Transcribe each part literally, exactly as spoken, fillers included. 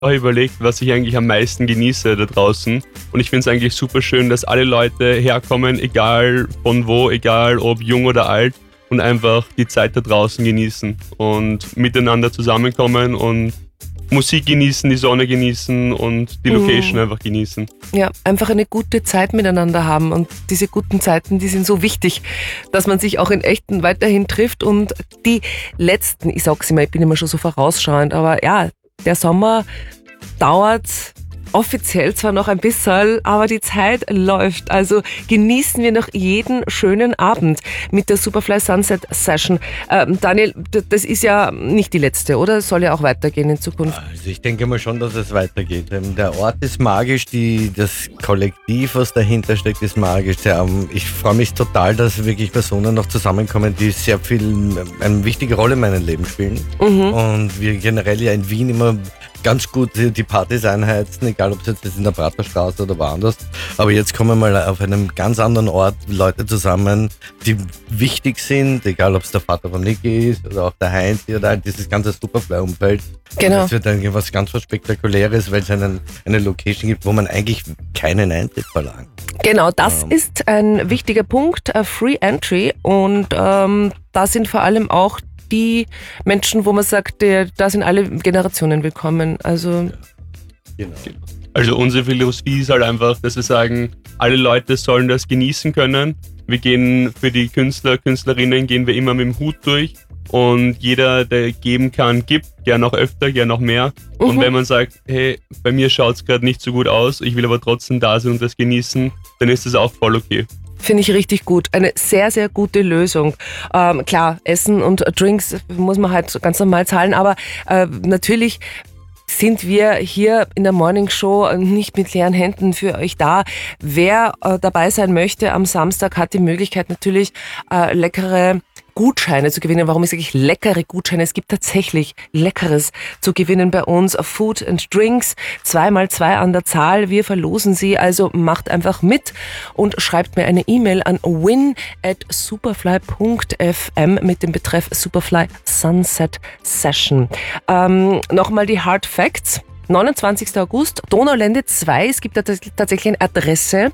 auch überlegt, was ich eigentlich am meisten genieße da draußen. Und ich finde es eigentlich super schön, dass alle Leute herkommen, egal von wo, egal ob jung oder alt, und einfach die Zeit da draußen genießen und miteinander zusammenkommen und Musik genießen, die Sonne genießen und die Location mhm. einfach genießen. Ja, einfach eine gute Zeit miteinander haben, und diese guten Zeiten, die sind so wichtig, dass man sich auch in Echten weiterhin trifft, und die letzten, ich sag's immer, ich bin immer schon so vorausschauend, aber ja, der Sommer dauert offiziell zwar noch ein bisschen, aber die Zeit läuft. Also genießen wir noch jeden schönen Abend mit der Superfly Sunset Session. Ähm, Daniel, das ist ja nicht die letzte, oder? Es soll ja auch weitergehen in Zukunft. Also ich denke mal schon, dass es weitergeht. Der Ort ist magisch, die, das Kollektiv, was dahinter steckt, ist magisch. Ich freue mich total, dass wirklich Personen noch zusammenkommen, die sehr viel, eine wichtige Rolle in meinem Leben spielen. Mhm. Und wir generell ja in Wien immer ganz gut die Partys einheizen, egal ob es jetzt in der Praterstraße oder woanders. Aber jetzt kommen mal auf einem ganz anderen Ort Leute zusammen, die wichtig sind, egal ob es der Vater von Niki ist oder auch der Heinz oder halt dieses ganze Superfly-Umfeld. Genau. Das wird dann was ganz was Spektakuläres, weil es einen, eine Location gibt, wo man eigentlich keinen Eintritt verlangt. Genau, das ähm. ist ein wichtiger Punkt, Free Entry, und ähm, da sind vor allem auch die Menschen, wo man sagt, der, da sind alle Generationen willkommen. Also, ja, genau. Also unsere Philosophie ist halt einfach, dass wir sagen, alle Leute sollen das genießen können. Wir gehen für die Künstler, Künstlerinnen, gehen wir immer mit dem Hut durch. Und jeder, der geben kann, gibt, gern auch öfter, gern auch mehr. Mhm. Und wenn man sagt, hey, bei mir schaut es gerade nicht so gut aus, ich will aber trotzdem da sein und das genießen, dann ist das auch voll okay. Finde ich richtig gut. Eine sehr, sehr gute Lösung. Ähm, klar, Essen und Drinks muss man halt ganz normal zahlen, aber äh, natürlich sind wir hier in der Morning Show nicht mit leeren Händen für euch da. Wer äh, dabei sein möchte am Samstag, hat die Möglichkeit natürlich äh, leckere Gutscheine zu gewinnen. Warum sage ich leckere Gutscheine? Es gibt tatsächlich Leckeres zu gewinnen bei uns. Food and Drinks, zwei mal zwei an der Zahl. Wir verlosen sie, also macht einfach mit und schreibt mir eine E-Mail an win at superfly punkt f m mit dem Betreff Superfly Sunset Session. Ähm, Nochmal die Hard Facts. neunundzwanzigster August, Donaulände zwei. Es gibt da tatsächlich eine Adresse.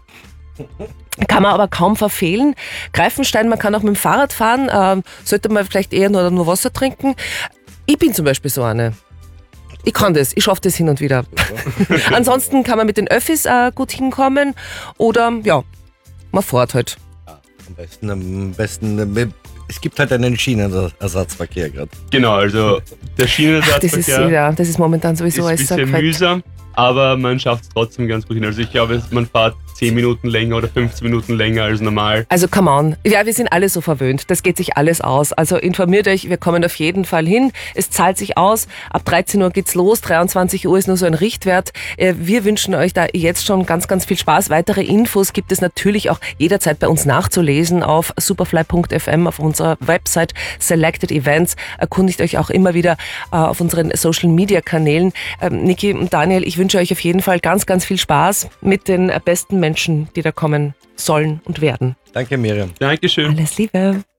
Kann man aber kaum verfehlen. Greifenstein, man kann auch mit dem Fahrrad fahren, ähm, sollte man vielleicht eher nur, nur Wasser trinken. Ich bin zum Beispiel so eine. Ich kann das, ich schaffe das hin und wieder. Ansonsten kann man mit den Öffis äh, gut hinkommen oder ja, man fährt halt. Ja, am besten, am besten, es gibt halt einen Schienenersatzverkehr gerade. Genau, also der Schienenersatzverkehr Ach, das ist, ja, das ist momentan sowieso ist ein bisschen mühsam, aber man schafft es trotzdem ganz gut hin. Also ich glaube, man fährt zehn Minuten länger oder fünfzehn Minuten länger als normal. Also come on. Ja, wir sind alle so verwöhnt. Das geht sich alles aus. Also informiert euch, wir kommen auf jeden Fall hin. Es zahlt sich aus. Ab dreizehn Uhr geht's los. dreiundzwanzig Uhr ist nur so ein Richtwert. Wir wünschen euch da jetzt schon ganz, ganz viel Spaß. Weitere Infos gibt es natürlich auch jederzeit bei uns nachzulesen auf superfly punkt f m, auf unserer Website Selected Events. Erkundigt euch auch immer wieder auf unseren Social Media Kanälen. Niki und Daniel, ich wünsche euch auf jeden Fall ganz, ganz viel Spaß mit den besten Menschen, die da kommen sollen und werden. Danke, Miriam. Dankeschön. Alles Liebe.